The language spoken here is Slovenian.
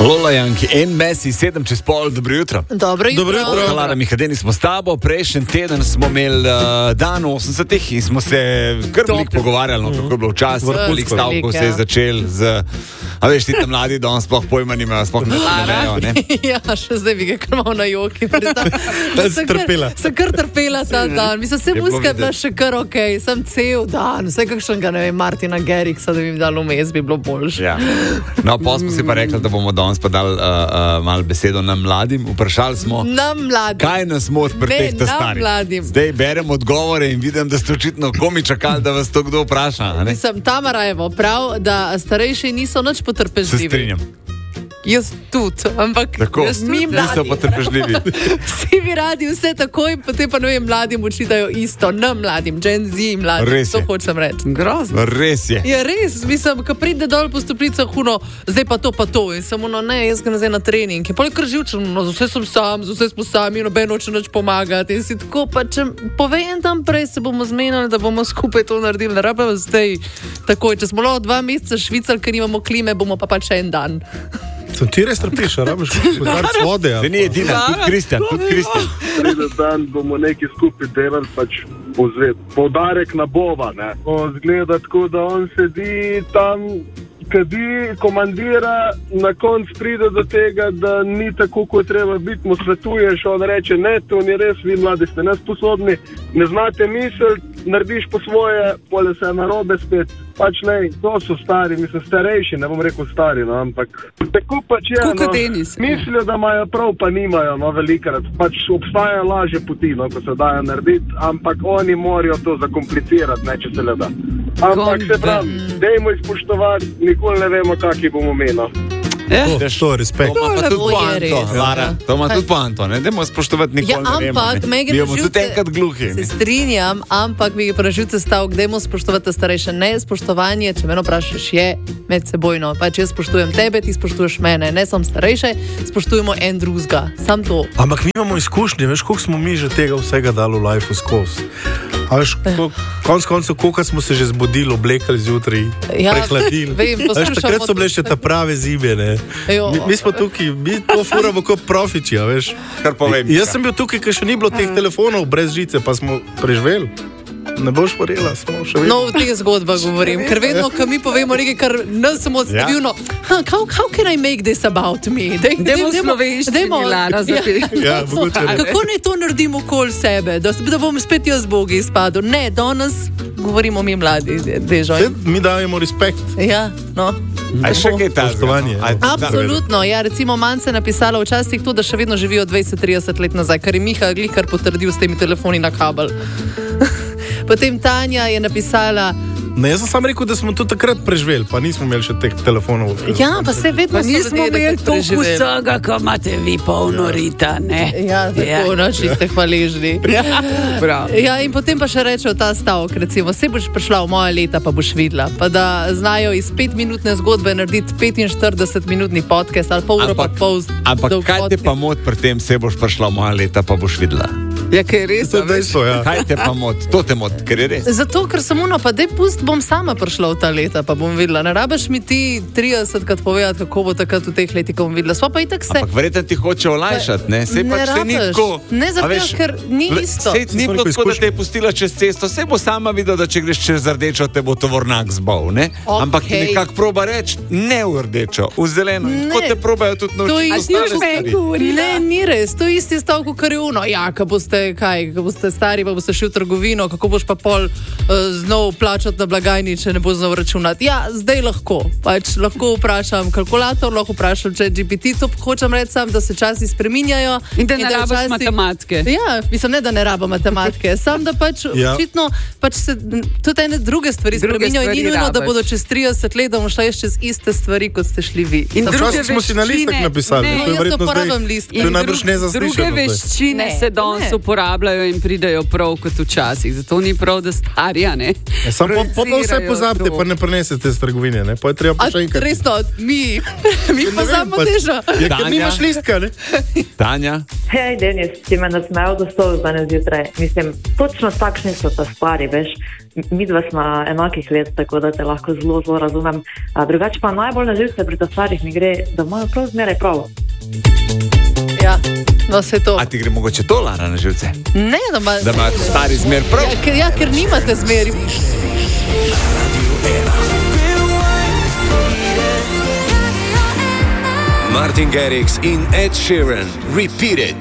Lola Janki in Messi, 7:07, dobro jutro. Dobro jutro. Lara Mihadeni smo s tabo, prejšnji teden smo imeli dan 80-ih in smo se kar veliko pogovarjali, kako je bilo včasih, veliko stavkov se je začel z, a veš, ti tam mladi, da on sploh pojma nimajo, sploh ne vejo, ne? Ja, še zdaj bi ga kar malo na joki. Sem kar trpela ta dan. Mislim, vse muzika je bila še kar okej, sem cel dan, vse kakšnega, ne vem, Martina Garriksa, da bi mi dal vmes, bi bilo boljše. Ja. No, pa smo si pa rekli, da bomo danes pa dali malo besedo nam mladim. Vprašali smo, kaj nas moti pri teh ta starih. Zdaj berem odgovore in vidim, da ste očitno komi čakali, da vas to kdo vpraša. Mislim, Tamara je prav, da starejši niso nič potrpežljivi. Se strinjam. Jaz tudi, ampak mi mladi niso potrpežljivi. Vsi bi radi vse tako in potem pa ne vem, mladim učitajo isto, nam mladim, Gen Z mladim, res to je. hočem reči. Grozno. Res je. Ja, res, mislim, ko pride dol po stopnicah, zdaj pa to in samo ne, jaz ga nazaj na trening. Je poleg kar živčeno, z vse sem sam, z vse smo sami, noben hoče nič pomagati in si tako, pa če povej en dan prej se bomo zmenili, da bomo skupaj to naredili, ne rabimo zdaj takoj, če smo lahko 2 meseca švicali, ker nimamo klime, bomo pa pač en dan. Sem ti res trpiš, rabiš kozarc vode. To ni edina, tudi Kristjan. Pride dan bomo nekaj skupaj delali, pač poudarek na bova, ne. Zgleda tako, da on sedi tam, kadi, komandira, na konc pride do tega, da ni tako, kot treba biti, mu svetuješ, on reče, ne, to ni res, vi mladi ste nesposobni, ne znate misliti, narediš po svoje, pole se narobe spet. Pač ne, to so stari, mislim, starejši, ne bom rekel stari, no, ampak tako pač je, no, mislijo, da imajo prav, pa nimajo, no, velikrat, pač obstajajo lažje poti, no, ko se dajo narediti, ampak oni morajo to zakomplicirati, ne, če se le da. Ampak se pravi, dejmo izpoštovati, nikoli ne vemo, kaki bomo imeno. To, respekt. To ima tudi poanto, Lara, to ima tudi poanto, ne, dajmo spoštovati nikoli ne vemo, ne. Mi bomo tudi enkrat gluhi. Se strinjam, ampak mi je praživce stavk, dajmo spoštovati starejše, ne spoštovanje, če mene vprašaš, je medsebojno, pač jaz spoštujem tebe, ti spoštuješ mene, ne sem starejše, spoštujemo en drugega, sam to. Ampak mi imamo izkušnje, veš, koliko smo mi že tega vsega dali v lifeu skozi. A veš, konc koncev, koliko smo se že zbudili, oblekali zjutraj, prehladili. Veš, takrat so bile še ta prave zime, ne. Mi smo tukaj, mi to furamo kot profiči, a veš. Kar povem. Jaz sem bil tukaj, ker še ni bilo teh telefonov brez žice, pa smo preživeli. Ne boš verjela, smo še vedno. No, v teh zgodbah govorim, ker vedno, ko mi povemo nekaj, kar nas samo odstavljeno, how can I make this about me? Dajmo slovenščini, Lara, kako naj to naredimo okoli sebe, da bom spet jaz Bogi izpadel? Ne, danes govorimo mi mladi, dežo. Mi dajemo respekt. Ja, no. A še kaj spoštovanje. Absolutno, ja, recimo Manca je napisala včasih to, da še vedno živijo 20-30 let nazaj, kar je Miha Glihar potrdil s temi telefoni na kabel. Potem Tanja je napisala... Ne, jaz sem sam rekel, da smo tudi takrat preživeli, pa nismo imeli še teh telefonov. Ja, pa se vedno pa nismo imeli toliko vsega, ko imate vi polno rita, ne? Ja, tako, noči ste hvaležni. Ja, in potem pa še rečejo ta stavek, recimo, se boš prišla v moja leta, pa boš videla, pa da znajo iz 5-minutne zgodbe narediti 45-minutni podcast ali pol uro pa pol. Ampak kaj te pa moti pri tem, se boš prišla v moja leta, pa boš videla? Ja, ker je res, to dejstvo, ja. Kaj te pa moti? To te moti, ker je res. Zato, ker sem pa dej pust, bom sama prišla v ta leta, pa bom videla. Ne rabiš mi ti 30krat povedati, kako bo takrat v teh letih, ko bom videla. Sva pa itak se... Ampak verjetno ti hoče olajšati, ne? Sej pač se ni tako... Ne zato, ker ni isto. Sej ni bilo tako, da te je pustila čez cesto. Sej bo sama videla, da če greš čez rdečo, te bo tovornjak zbal, ne? Ampak ti nekako proba reči, ne v rdečo, v zeleno. Tako te probajo tudi naučiti. Ne, ni res. To isti stavku, kar je ono. Ja, ko boste stari, pa boste šli v trgovino, kako boš pa pol znov plačati na blagajni, če ne bo znov računati. Ja, zdaj lahko. Pač lahko vprašam kalkulator, lahko vprašam ChatGPT, to hočem reči sam, da se časi spreminjajo. In da ne rabiš matematike. Ja, mislim, ne, da ne rabim matematike. Sam, da pač očitno pač se tudi ene druge stvari spreminjajo in ni nujno, da bodo čez 30 let, da bomo šla čez iste stvari, kot ste šli vi. In druge smo si na listek napisali. Ne, jaz to uporabljam list. To je najbrž nezaslišano. Druge veščine se danes uporabljajo in pridejo prav kot včasih. Zato ni prav, da starja, ne? Samo pa vse pozabite, pa ne prenesete z trgovine, ne? Pa je treba pa še enkrat. Resno, mi pozabimo težo. Ja, ker nimaš listka, ne? Tanja? Hej, Denis, si me nasmejal do stolu danes zjutraj. Mislim, točno takšni so ta stvari, veš. midva smo enakih let, tako da te lahko zelo, zelo razumem. Drugače pa najbolj na živce pri ta starih mi gre, da imajo prav zmeraj prav. Ja, no se to. A ti gre mogoče to, Lara, na živce? Ne, da imajo stari zmer prav. Ja, ker nimate zmeri. Martin Garrix in Ed Sheeran, Repeat It.